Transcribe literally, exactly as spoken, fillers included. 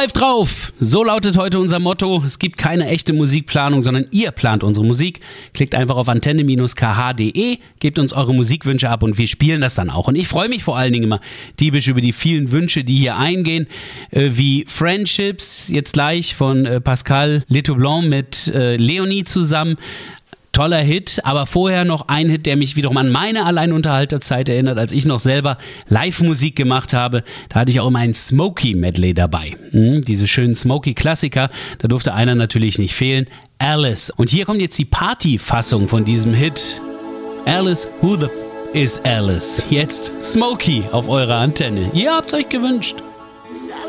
Pfeift drauf! So lautet heute unser Motto. Es gibt keine echte Musikplanung, sondern ihr plant unsere Musik. Klickt einfach auf antenne K H punkt de, gebt uns eure Musikwünsche ab und wir spielen das dann auch. Und ich freue mich vor allen Dingen immer diebisch über die vielen Wünsche, die hier eingehen, äh, wie Friendships, jetzt gleich von äh, Pascal Letoublon mit äh, Leonie zusammen. Toller Hit, aber vorher noch ein Hit, der mich wiederum an meine Alleinunterhalterzeit erinnert, als ich noch selber Live-Musik gemacht habe. Da hatte ich auch immer ein Smokey-Medley dabei. Hm, diese schönen Smokey-Klassiker, da durfte einer natürlich nicht fehlen. Alice. Und hier kommt jetzt die Party-Fassung von diesem Hit. Alice, who the f*** is Alice? Jetzt Smokey auf eurer Antenne. Ihr habt's euch gewünscht.